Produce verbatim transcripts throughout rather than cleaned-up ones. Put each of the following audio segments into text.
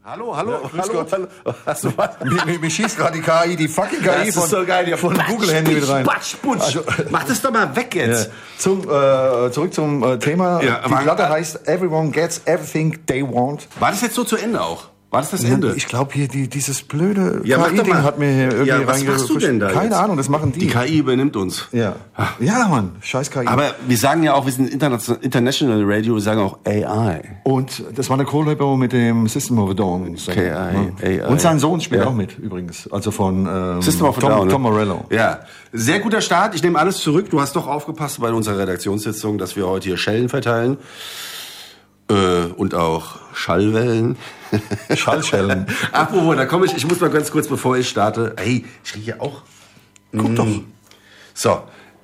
Hallo, hallo, Ja, hallo, Gott. hallo. Hast du was? Mir, mir schießt gerade die K I, die fucking K I Das von, ist so geil, ja, von Batsch, Google-Handy mit rein. Batsch, Butsch. Also, Mach das doch mal weg jetzt. Ja. Zum, äh, zurück zum äh, Thema. Ja, die aber- Platte heißt Everyone Gets Everything They Want. War das jetzt so zu Ende auch? War das das Ende? Ich glaube hier, die, dieses blöde Ja, mach doch K I-Ding mal. hat mir hier irgendwie Ja, was reinge- machst du denn da Keine jetzt? Ahnung, das machen die. Die K I übernimmt uns. ja. ja, Mann, scheiß K I. Aber wir sagen ja auch, wir sind Interna- International Radio, wir sagen auch A I. Und das war eine Kollabo mit dem System of a Down. K I, A I. Und sein Sohn spielt Ja. auch mit, übrigens. Also von ähm, System of a Tom, Down, ne? Tom Morello. Ja, sehr guter Start. Ich nehme alles zurück. Du hast doch aufgepasst bei unserer Redaktionssitzung, dass wir heute hier Schellen verteilen. Äh, und auch Schallwellen. Schallschellen. Apropos, da komme ich, ich muss mal ganz kurz, bevor ich starte. Hey, ich rieche auch. Guck Mm. doch. So.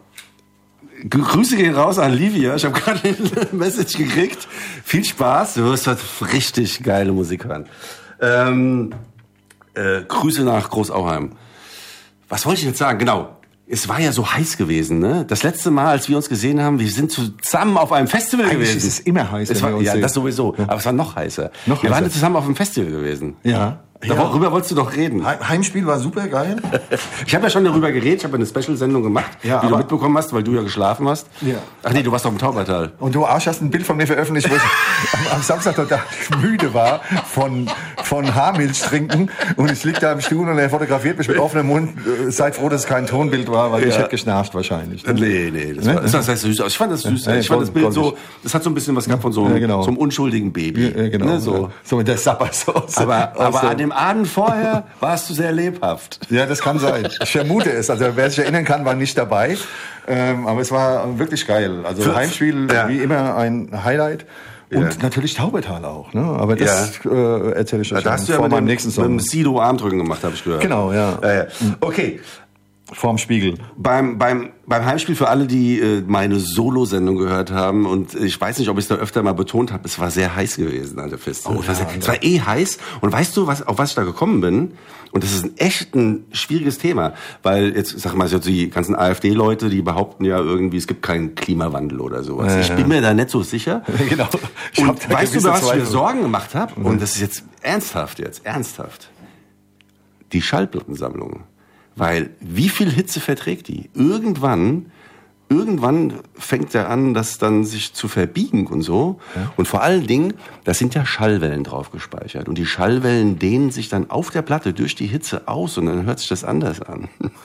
G- Grüße gehen raus an Livia. Ich habe gerade eine Message gekriegt. Viel Spaß. Du wirst heute richtig geile Musik hören. Ähm, äh, Grüße nach Großauheim. Was wollte ich jetzt sagen? Genau. Es war ja so heiß gewesen, ne? Das letzte Mal, als wir uns gesehen haben, wir sind zusammen auf einem Festival Eigentlich gewesen. ist es immer heiß, Es wenn war, wir uns ja, sehen. das sowieso. Aber es war noch heißer. Noch wir waren heißer. zusammen auf einem Festival gewesen. Ja. Darüber wolltest du doch reden. Heim- Heimspiel war super geil. Ich habe ja schon darüber geredet, ich habe eine Special-Sendung gemacht, Ja, die du aber- mitbekommen hast, weil du ja geschlafen hast. Ja. Ach nee, du warst auf dem Taubertal. Und du Arsch hast ein Bild von mir veröffentlicht, wo ich am, am Samstag total müde war von, von Haarmilch trinken. Und ich lieg da im Stuhl und er fotografiert mich mit offenem Mund. Äh, Seid froh, dass es kein Tonbild war, weil ich Ja. hätte geschnarcht wahrscheinlich. Nee, nee, das, Ne? war, das sah sehr süß aus. Ich fand das süß. Ja, ich fand das kon- Bild konnte so, das hat so ein bisschen was gehabt von so, Ja, genau. so einem unschuldigen Baby. Ja, genau. Ne, so. Ja. So mit der Sappersauce. Aber, Aus aber der- an dem Abend vorher warst du sehr lebhaft. Ja, das kann sein. Ich vermute es. Also wer sich erinnern kann, war nicht dabei. Ähm, aber es war wirklich geil. Also Für- Heimspiel ja. wie immer ein Highlight. Und Ja. natürlich Taubertal auch. Ne? Aber das äh, erzähle ich euch Da hast du ja vor mit meinem dem, nächsten mit dem Song. Sido Armdrücken gemacht, habe ich gehört. Genau, ja. Ja, ja. Okay. Vorm Spiegel. Beim, beim, beim Heimspiel für alle, die äh, meine Solo-Sendung gehört haben, und ich weiß nicht, ob ich es da öfter mal betont habe, es war sehr heiß gewesen an der Festival. Oh, es, war ja, sehr, es war eh heiß. Und weißt du, was, auf was ich da gekommen bin? Und das ist ein echt ein schwieriges Thema, weil jetzt, sag mal, so die ganzen AfD-Leute, die behaupten ja irgendwie, es gibt keinen Klimawandel oder sowas. Ja, ich ja. bin mir da nicht so sicher. Genau. Ich hab Und da weißt du, gewisse über was ich mir Zweifel. Sorgen gemacht habe? Und das ist jetzt ernsthaft jetzt, ernsthaft. Die Schallplattensammlung. Weil wie viel Hitze verträgt die? Irgendwann, irgendwann fängt er an, das dann sich zu verbiegen und so. Ja. Und vor allen Dingen, da sind ja Schallwellen drauf gespeichert. Und die Schallwellen dehnen sich dann auf der Platte durch die Hitze aus und dann hört sich das anders an.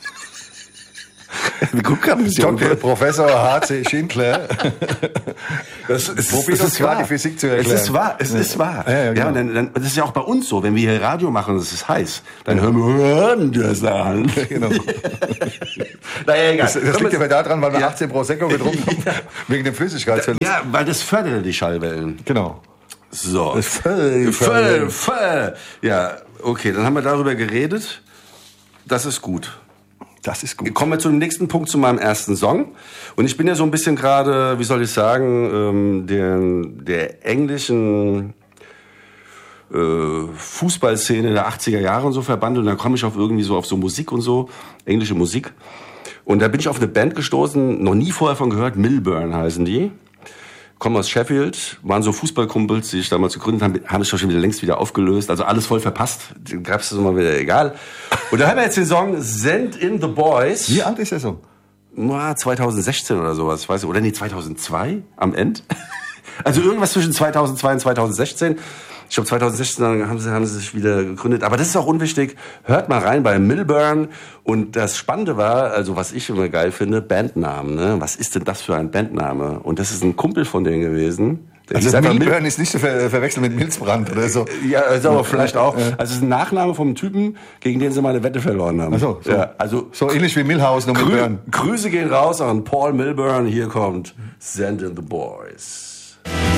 Guck ein bisschen. Doktor Professor H C Schindler. Das ist, Probiert das uns ist gerade wahr. die Physik zu erklären. Es ist wahr, es ist wahr. Ja, ja, Ja, genau. und dann, dann, das ist ja auch bei uns so, wenn wir hier Radio machen und es ist heiß, dann hören wir hören das an. Genau. Naja, egal. Das, das liegt aber daran, weil wir Ja. achtzehn Prosecco getrunken haben, wegen dem Flüssigkeitsverlust. Ja, weil das fördert die Schallwellen. Genau. So. Das fördert die Fördert, Schallwellen. fördert. Ja, okay, dann haben wir darüber geredet. Das ist gut. Das ist gut. Kommen wir zu dem nächsten Punkt, zu meinem ersten Song. Und ich bin ja so ein bisschen gerade, wie soll ich sagen, ähm, der, der englischen äh, Fußballszene der achtziger Jahre und so verbandelt. Und dann komme ich auf irgendwie so auf so Musik und so, englische Musik. Und da bin ich auf eine Band gestoßen, noch nie vorher von gehört, Milburn heißen die. Kommen aus Sheffield, waren so Fußballkumpels, die ich damals gegründet habe, haben sich schon wieder längst wieder aufgelöst, also alles voll verpasst, den gab's das mal wieder egal. Und da haben wir jetzt den Song Send in the Boys. Wie alt ist der Song? Na, zwanzig sechzehn oder sowas, ich weiß nicht, oder nee, zweitausendzwei am Ende. Also irgendwas zwischen zweitausendzwei und zwanzig sechzehn. Ich glaube, zwanzig sechzehn haben sie, haben sie sich wieder gegründet. Aber das ist auch unwichtig. Hört mal rein bei Milburn. Und das Spannende war, also was ich immer geil finde, Bandnamen. Ne? Was ist denn das für ein Bandname? Und das ist ein Kumpel von denen gewesen. Der hieß Also einfach Mil- Milburn ist nicht zu ver verwechseln mit Milzbrand oder so. Ja, also aber vielleicht auch. Also es ist ein Nachname vom Typen, gegen den sie mal eine Wette verloren haben. Ach so, so. Ja, also So ähnlich wie Milhouse, nur Grü Milburn. Grüße gehen raus an Paul Milburn. Hier kommt Send in the Boys.